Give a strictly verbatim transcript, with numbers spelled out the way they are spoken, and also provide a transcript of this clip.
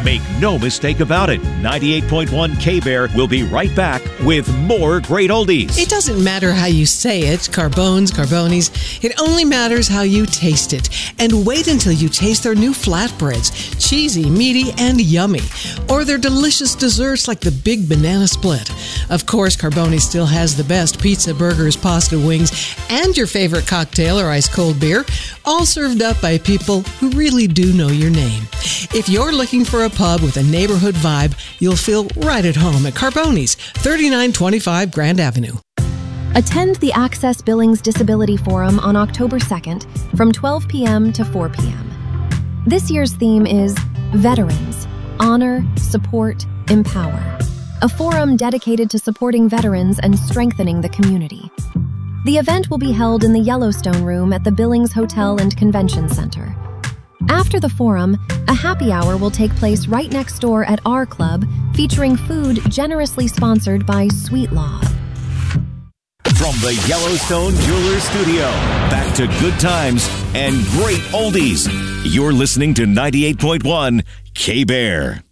Make no mistake about it, ninety-eight point one K-Bear will be right back with more great oldies. It doesn't matter how you say it, Carbones, Carbonis. It only matters how you taste it. And wait until you taste their new flatbreads, cheesy, meaty, and yummy. Or their delicious desserts like the Big Banana Split. Of course, Carboni still has the best pizza, burgers, pasta, wings, and your favorite cocktail or ice-cold beer, all served up by people who really do know your name. If you're looking for a pub with a neighborhood vibe, you'll feel right at home at Carboni's, thirty-nine twenty-five Grand Avenue. Attend the Access Billings Disability Forum on October second from twelve p.m. to four p.m. This year's theme is Veterans, Honor, Support, Empower, a forum dedicated to supporting veterans and strengthening the community. The event will be held in the Yellowstone Room at the Billings Hotel and Convention Center. After the forum, a happy hour will take place right next door at our club, featuring food generously sponsored by Sweet Law. From the Yellowstone Jewelers Studio, back to good times and great oldies. You're listening to ninety-eight point one K-Bear.